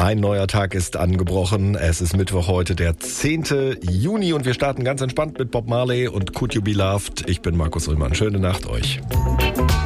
Ein neuer Tag ist angebrochen. Es ist Mittwoch heute, der 10. Juni und wir starten ganz entspannt mit Bob Marley und Could You Be Loved. Ich bin Markus Ullmann. Schöne Nacht euch.